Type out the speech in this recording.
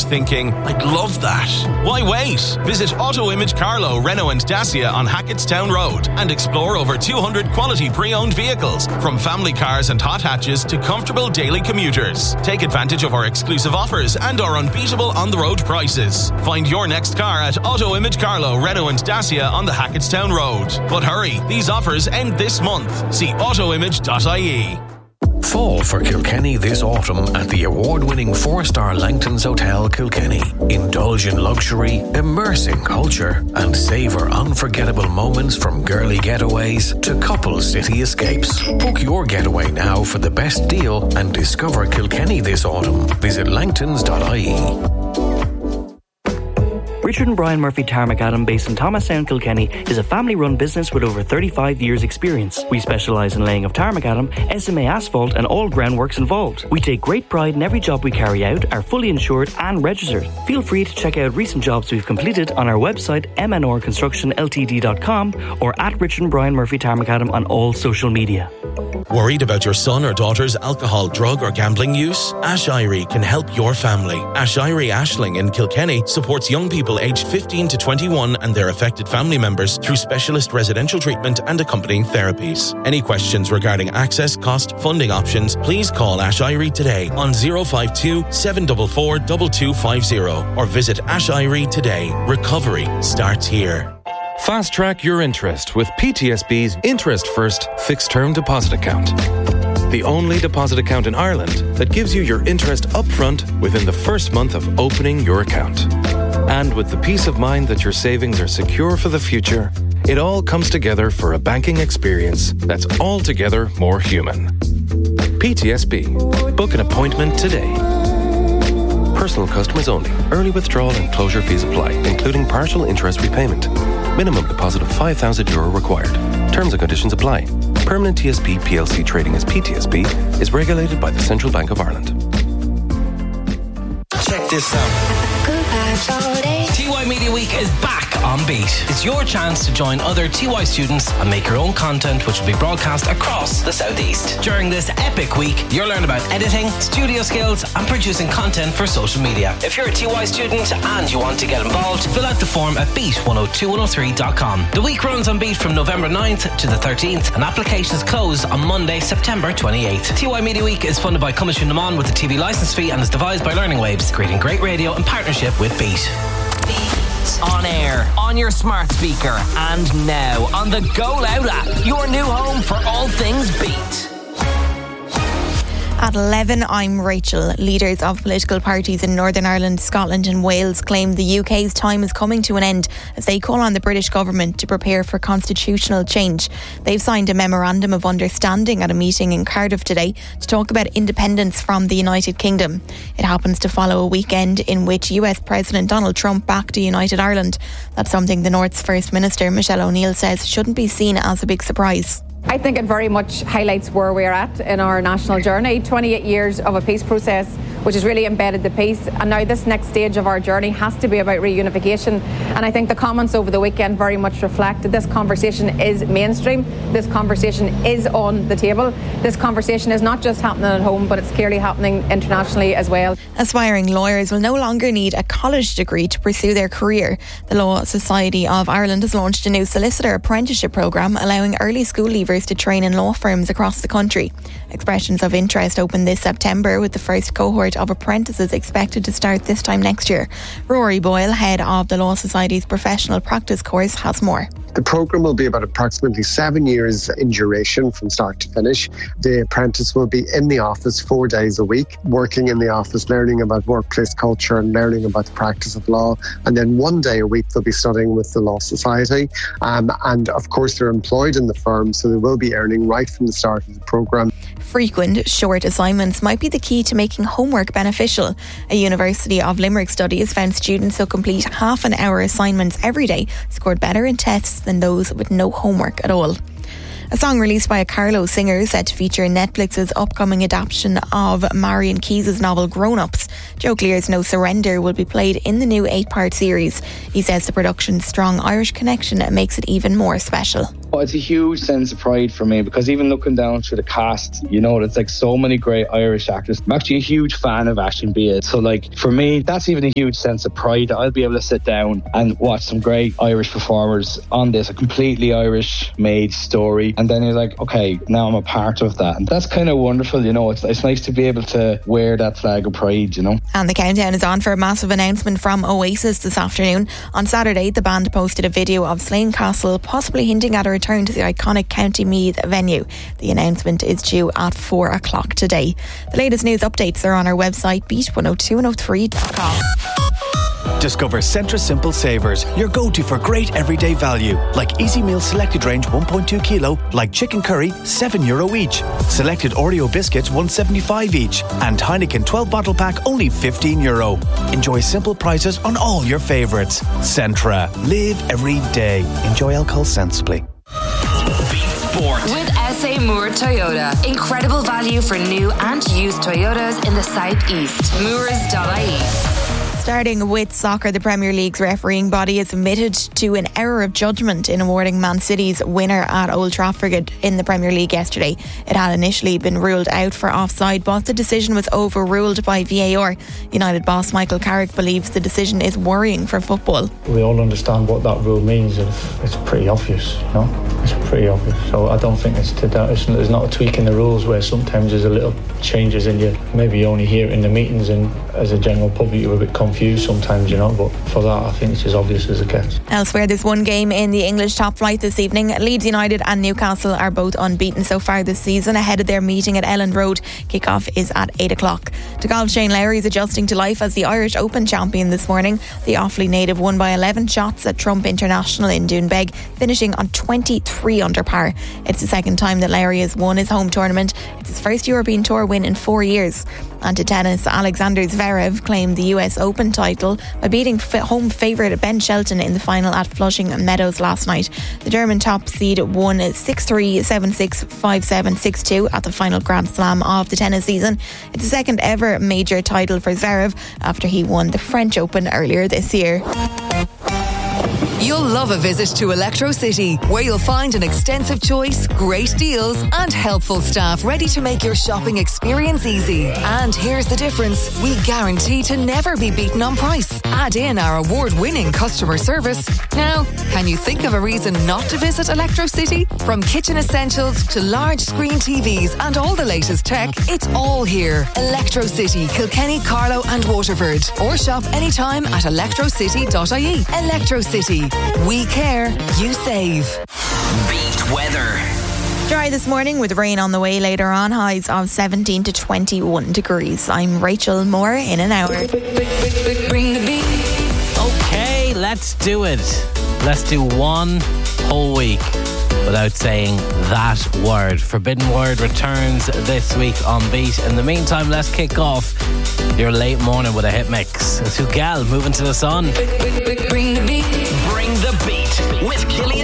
thinking, I'd love that? Why wait? Visit Auto Image Carlow, Renault and Dacia on Hackettstown Road and explore over 200 quality pre-owned vehicles, from family cars and hot hatches to comfortable daily commuters. Take advantage of our exclusive offers and our unbeatable on-the-road prices. Find your next car at Auto Image Carlow, Renault and Dacia on the Hackettstown Road. But hurry, these offers end this month. See autoimage.ie. Fall for Kilkenny this autumn at the award-winning 4-star Langton's Hotel Kilkenny. Indulge in luxury, immerse in culture, and savour unforgettable moments from girly getaways to couple city escapes. Book your getaway now for the best deal and discover Kilkenny this autumn. Visit langtons.ie. Richard and Brian Murphy Tarmacadam, based in Thomastown, Kilkenny, is a family-run business with over 35 years' experience. We specialise in laying of tarmacadam, SMA asphalt and all groundworks involved. We take great pride in every job we carry out, are fully insured and registered. Feel free to check out recent jobs we've completed on our website mnrconstructionltd.com or at Richard and Brian Murphy Tarmacadam on all social media. Worried about your son or daughter's alcohol, drug or gambling use? Ash Irie can help your family. Ash Irie Ashling in Kilkenny supports young people aged 15 to 21 and their affected family members through specialist residential treatment and accompanying therapies. Any questions regarding access, cost, funding options, please call Ash Irie today on 052 744 2250 or visit Ash Irie today. Recovery starts here. Fast track your interest with PTSB's Interest First Fixed Term Deposit Account. The only deposit account in Ireland that gives you your interest upfront within the first month of opening your account. And with the peace of mind that your savings are secure for the future, it all comes together for a banking experience that's altogether more human. PTSB. Book an appointment today. Personal customers only. Early withdrawal and closure fees apply, including partial interest repayment. Minimum deposit of €5,000 required. Terms and conditions apply. Permanent TSB PLC trading as PTSB is regulated by the Central Bank of Ireland. Check this out. TY Media Week is back on Beat. It's your chance to join other TY students and make your own content, which will be broadcast across the southeast. During this epic week, you'll learn about editing, studio skills and producing content for social media. If you're a TY student and you want to get involved, fill out the form at beat102103.com. The week runs on Beat from November 9th to the 13th and applications close on Monday, September 28th. TY Media Week is funded by Cummins Naman with the TV licence fee and is devised by Learning Waves, creating great radio in partnership with Beat. On air, on your smart speaker, and now on the Go Loud app, your new home for all things Beat. At 11, I'm Rachel. Leaders of political parties in Northern Ireland, Scotland and Wales claim the UK's time is coming to an end as they call on the British government to prepare for constitutional change. They've signed a memorandum of understanding at a meeting in Cardiff today to talk about independence from the United Kingdom. It happens to follow a weekend in which US President Donald Trump backed a united Ireland. That's something the North's First Minister, Michelle O'Neill, says shouldn't be seen as a big surprise. I think it very much highlights where we're at in our national journey. 28 years of a peace process which has really embedded the peace, and now this next stage of our journey has to be about reunification. And I think the comments over the weekend very much reflect that this conversation is mainstream, this conversation is on the table, this conversation is not just happening at home but it's clearly happening internationally as well. Aspiring lawyers will no longer need a college degree to pursue their career. The Law Society of Ireland has launched a new solicitor apprenticeship programme allowing early school leavers to train in law firms across the country. Expressions of interest open this September, with the first cohort of apprentices expected to start this time next year. Rory Boyle, head of the Law Society's professional practice course, has more. The programme will be about approximately 7 years in duration from start to finish. The apprentice will be in the office 4 days a week, working in the office, learning about workplace culture and learning about the practice of law. And then 1 day a week they'll be studying with the Law Society. And of course they're employed in the firm, so they will be earning right from the start of the programme. Frequent, short assignments might be the key to making homework beneficial. A University of Limerick study has found students who complete half an hour assignments every day scored better in tests than those with no homework at all. A song released by a Carlow singer is set to feature in Netflix's upcoming adaptation of Marion Keyes' novel Grown Ups. Joe Clear's No Surrender will be played in the new 8-part series. He says the production's strong Irish connection makes it even more special. It's a huge sense of pride for me because even looking down through the cast, there's like so many great Irish actors. I'm actually a huge fan of Aisling Beale. So like for me, that's even a huge sense of pride that I'll be able to sit down and watch some great Irish performers on this, a completely Irish made story. And then you're like, okay, now I'm a part of that. And that's kind of wonderful, It's nice to be able to wear that flag of pride, And the countdown is on for a massive announcement from Oasis this afternoon. On Saturday, the band posted a video of Slane Castle possibly hinting at a return to the iconic County Meath venue. The announcement is due at 4 o'clock today. The latest news updates are on our website, beat102103.com. Discover Centra Simple Savers, your go-to for great everyday value. Like Easy Meal Selected Range 1.2 kilo, like chicken curry, €7 each. Selected Oreo biscuits, $1.75 each. And Heineken 12 bottle pack, only €15. Enjoy simple prices on all your favourites. Centra. Live every day. Enjoy alcohol sensibly. Sport. With SA Moore Toyota. Incredible value for new and used Toyotas in the southeast. Moores.ie. Starting with soccer, the Premier League's refereeing body has admitted to an error of judgment in awarding Man City's winner at Old Trafford in the Premier League yesterday. It had initially been ruled out for offside, but the decision was overruled by VAR. United boss Michael Carrick believes the decision is worrying for football. We all understand what that rule means. It's pretty obvious, It's pretty obvious. So I don't think there's not a tweak in the rules where sometimes there's a little changes in you. Maybe you only hear it in the meetings, and as a general public you're a bit confused sometimes, but for that I think it's as obvious as it gets. Elsewhere, there's one game in the English top flight this evening. Leeds United and Newcastle are both unbeaten so far this season ahead of their meeting at Elland Road. Kick-off is at 8 o'clock. To golf, Shane Lowry is adjusting to life as the Irish Open champion this morning. The Offaly native won by 11 shots at Trump International in Doonbeg, finishing on 23 under par. It's the second time that Lowry has won his home tournament. It's his first European Tour win in 4 years. And to tennis, Alexander Zverev claimed the US Open title by beating home favourite Ben Shelton in the final at Flushing Meadows last night. The German top seed won 6-3, 7-6, 5-7, 6-2 at the final Grand Slam of the tennis season. It's the second ever major title for Zverev after he won the French Open earlier this year. You'll love a visit to Electro City, where you'll find an extensive choice, great deals, and helpful staff ready to make your shopping experience easy. And here's the difference: we guarantee to never be beaten on price. Add in our award-winning customer service. Now, can you think of a reason not to visit Electro City? From kitchen essentials to large screen TVs and all the latest tech, it's all here. Electro City, Kilkenny, Carlow and Waterford. Or shop anytime at electrocity.ie. Electro City. We care, you save. Beat weather. Dry this morning with rain on the way later on, highs of 17 to 21 degrees. I'm Rachel, more in an hour. Bring the beat. Okay, let's do it. Let's do one whole week without saying that word. Forbidden Word returns this week on Beat. In the meantime, let's kick off your late morning with a hit mix. It's Hugal, Moving to the Sun. Bring the beat. Bring the beat with Killian